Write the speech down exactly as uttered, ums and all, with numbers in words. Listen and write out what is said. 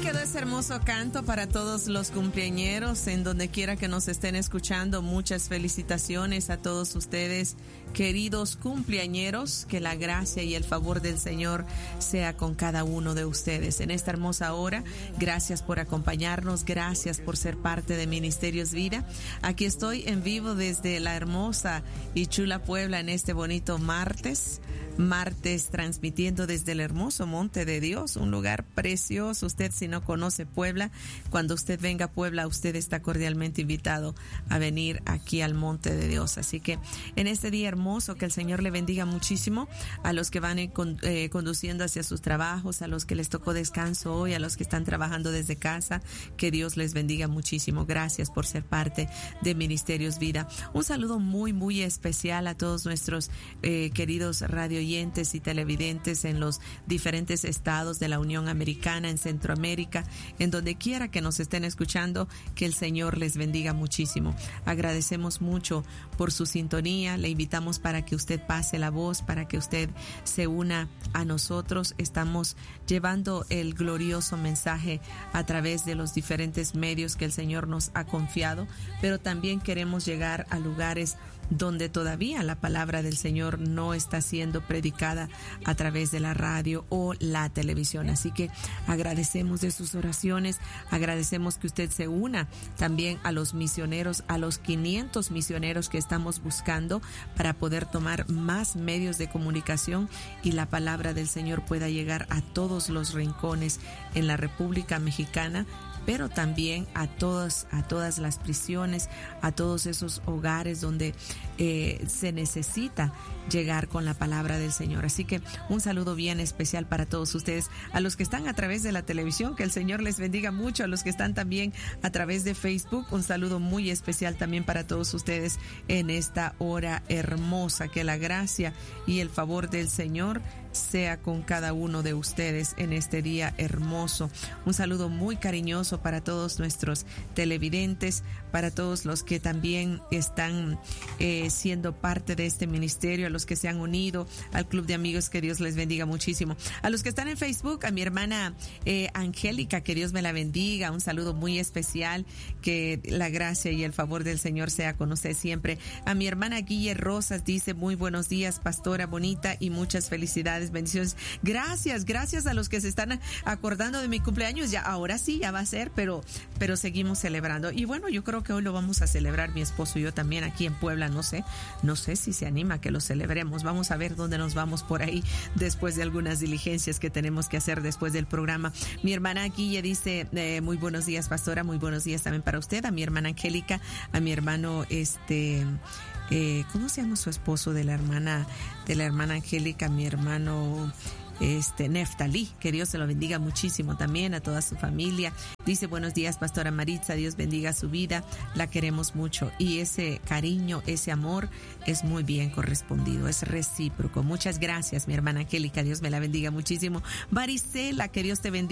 quedó ese hermoso canto para todos los cumpleañeros en donde quiera que nos estén escuchando. Muchas felicitaciones a todos ustedes, queridos cumpleañeros. Que la gracia y el favor del Señor sea con cada uno de ustedes en esta hermosa hora. Gracias por acompañarnos, gracias por ser parte de Ministerios Vida. Aquí estoy en vivo desde la hermosa y chula Puebla en este bonito martes. Martes transmitiendo desde el hermoso Monte de Dios, un lugar precioso. Usted, si no conoce Puebla, cuando usted venga a Puebla, usted está cordialmente invitado a venir aquí al Monte de Dios. Así que en este día hermoso, que el Señor le bendiga muchísimo a los que van eh, conduciendo hacia sus trabajos, a los que les tocó descanso hoy, a los que están trabajando desde casa, que Dios les bendiga muchísimo. Gracias por ser parte de Ministerios Vida. Un saludo muy, muy especial a todos nuestros eh, queridos radio oyentes y televidentes en los diferentes estados de la Unión Americana, en Centroamérica, en donde quiera que nos estén escuchando, que el Señor les bendiga muchísimo. Agradecemos mucho por su sintonía, le invitamos para que usted pase la voz, para que usted se una a nosotros. Estamos llevando el glorioso mensaje a través de los diferentes medios que el Señor nos ha confiado, pero también queremos llegar a lugares donde todavía la palabra del Señor no está siendo predicada a través de la radio o la televisión. Así que agradecemos de sus oraciones, agradecemos que usted se una también a los misioneros, a los quinientos misioneros que estamos buscando para poder tomar más medios de comunicación y la palabra del Señor pueda llegar a todos los rincones en la República Mexicana, pero también a todas, a todas las prisiones, a todos esos hogares donde eh, se necesita llegar con la palabra del Señor. Así que un saludo bien especial para todos ustedes, a los que están a través de la televisión, que el Señor les bendiga mucho, a los que están también a través de Facebook, un saludo muy especial también para todos ustedes en esta hora hermosa. Que la gracia y el favor del Señor sea con cada uno de ustedes en este día hermoso. Un saludo muy cariñoso para todos nuestros televidentes, para todos los que también están eh, siendo parte de este ministerio, a los que se han unido al Club de Amigos, que Dios les bendiga muchísimo. A los que están en Facebook, a mi hermana eh, Angélica, que Dios me la bendiga, un saludo muy especial, que la gracia y el favor del Señor sea con usted siempre. A mi hermana Guille Rosas dice: muy buenos días, pastora bonita, y muchas felicidades, bendiciones. Gracias, gracias a los que se están acordando de mi cumpleaños. Ya, ahora sí, ya va a ser, pero, pero seguimos celebrando. Y bueno, yo creo que hoy lo vamos a celebrar mi esposo y yo también aquí en Puebla. No sé, no sé si se anima a que lo celebremos. Vamos a ver dónde nos vamos por ahí después de algunas diligencias que tenemos que hacer después del programa. Mi hermana Guille dice: eh, muy buenos días, pastora, muy buenos días también para usted. A mi hermana Angélica, a mi hermano, este... Eh, ¿cómo se llama su esposo de la hermana de la hermana Angélica? Mi hermano este Neftalí, que Dios se lo bendiga muchísimo también, a toda su familia. Dice: buenos días, pastora Maritza, Dios bendiga su vida, la queremos mucho, y ese cariño, ese amor es muy bien correspondido, es recíproco. Muchas gracias, mi hermana Angélica, Dios me la bendiga muchísimo. Varicela, que Dios te bendiga.